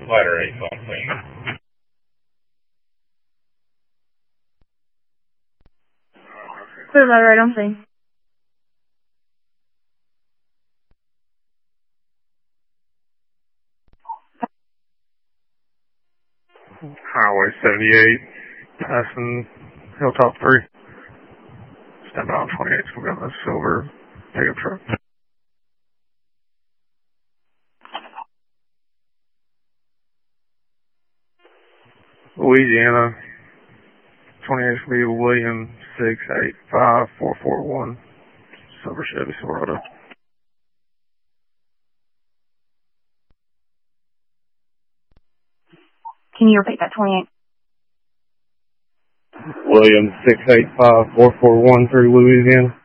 Ladder 8, phone clean. Clear ladder 8 on scene. Highway 78, passing Hilltop 3. Stand by on 28, we're going to the silver pickup truck. Louisiana, 28 B William 685441, silver Chevy Silverado. Can you repeat that 28? William 685441 through Louisiana.